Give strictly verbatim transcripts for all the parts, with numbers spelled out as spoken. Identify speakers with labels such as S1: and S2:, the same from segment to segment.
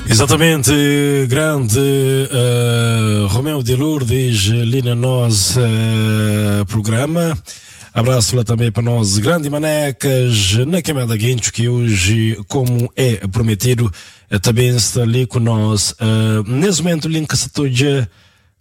S1: Exatamente, grande uh, Romeu de Lourdes ali no nosso uh, programa. Abraço lá também para nós, grande Manecas, na Queimada Guincho, que hoje, como é prometido, também está ali com nós. Uh, nesse momento, o link se toja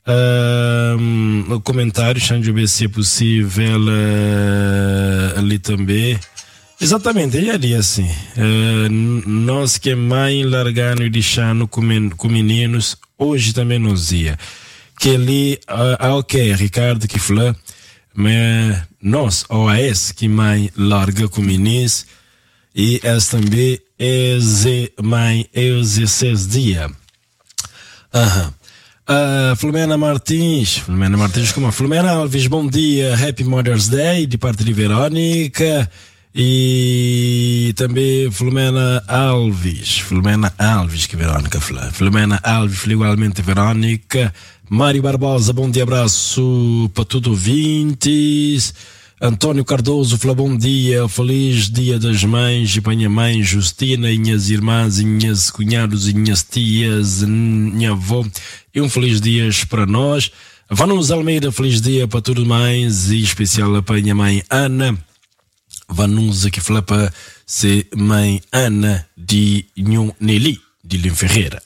S1: uh, comentários, se é possível uh, ali também. Exatamente, ele é assim. Uh, nós que é mãe largando e deixando com, men com meninos, hoje também nos dia. Que ali, uh, ok, Ricardo que falou, mas nós, O A S, que mãe larga com meninos, e essa também é ze mãe, é ze seis dias. Aham. Uh, Filomena Martins, Filomena Martins, como Filomena Alves, bom dia, Happy Mother's Day, de parte de Verônica. E também Filomena Alves, Filomena Alves, que Verônica falou. Filomena Alves, igualmente Verônica. Mário Barbosa, bom dia, abraço para todos ouvintes. Antônio Cardoso, falou bom dia, feliz dia das mães e para minha mãe Justina, e minhas irmãs, e minhas cunhados, e minhas tias, minha avó. E um feliz dia para nós. Vanusa Almeida, feliz dia para tudo mais, e especial para minha mãe Ana. Vanusa que fala para ser mãe Ana de Nhon Nelly, de Lim Ferreira.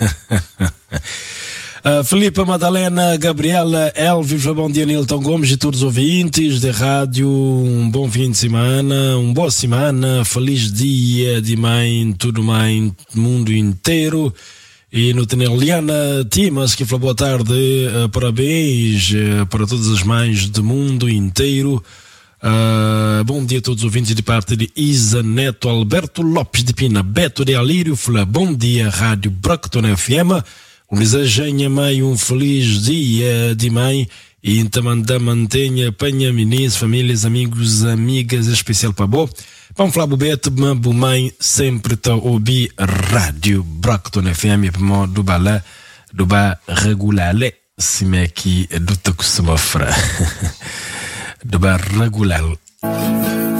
S1: uh, Filipe, Madalena, Gabriela, Elvis, bom dia, Nilton Gomes e todos os ouvintes de rádio. Um bom fim de semana, uma boa semana, feliz dia de mãe, tudo mãe, mundo inteiro. E no tem Liana Timas que falou boa tarde, uh, parabéns uh, para todas as mães do mundo inteiro. Uh, bom dia a todos os ouvintes de parte de Isa Neto, Alberto Lopes de Pina, Beto de Alírio, fala bom dia, Rádio Bracton F M. Um desejo a minha mãe um feliz dia de mãe e então manda mantenha, panha, meninas, famílias, amigos, amigas, especial para bo. Vamos falar, Beto, mambo mãe, sempre está a ouvir Rádio Bracton F M, para modo bala, do ba regular, se me aqui do que se mofra. De bar regular.